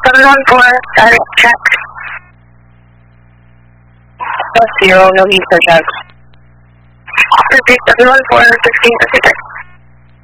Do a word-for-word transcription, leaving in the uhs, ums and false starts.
seven one four, status check. Zero, no visa check. Repeat, seven one four, sixteen fifty-six.